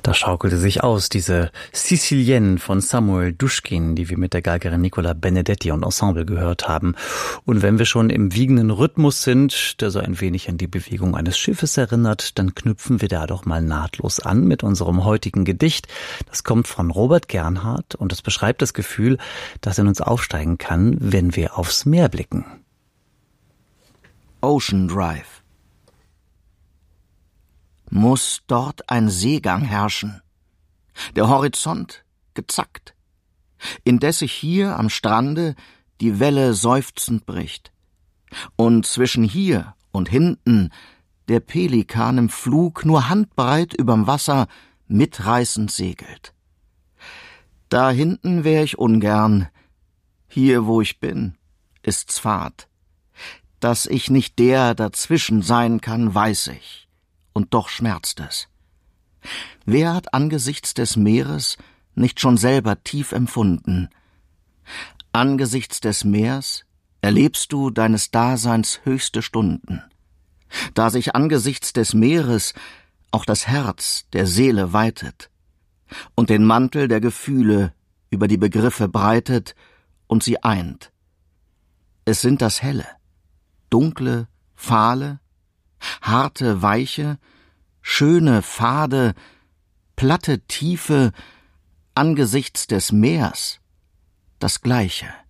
Das schaukelte sich aus, diese Sicilienne von Samuel Duschkin, die wir mit der Geigerin Nicola Benedetti und Ensemble gehört haben. Und wenn wir schon im wiegenden Rhythmus sind, der so ein wenig an die Bewegung eines Schiffes erinnert, dann knüpfen wir da doch mal nahtlos an mit unserem heutigen Gedicht. Das kommt von Robert Gernhardt und es beschreibt das Gefühl, das in uns aufsteigen kann, wenn wir aufs Meer blicken. Ocean Drive. Muss dort ein Seegang herrschen, der Horizont gezackt, indes sich hier am Strande die Welle seufzend bricht, und zwischen hier und hinten der Pelikan im Flug nur handbreit überm Wasser mitreißend segelt. Da hinten wär ich ungern, hier wo ich bin, ist's Fahrt. Dass ich nicht der dazwischen sein kann, weiß ich. Und doch schmerzt es. Wer hat angesichts des Meeres nicht schon selber tief empfunden? Angesichts des Meers erlebst du deines Daseins höchste Stunden. Da sich angesichts des Meeres auch das Herz der Seele weitet und den Mantel der Gefühle über die Begriffe breitet und sie eint. Es sind das Helle, dunkle, fahle, harte, weiche, schöne, fade, platte, tiefe, angesichts des Meers das Gleiche.